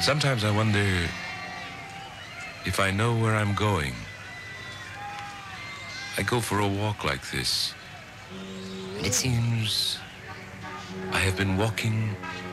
Sometimes I wonder if I know where I'm going. I go for a walk like this, and it seems I have been walking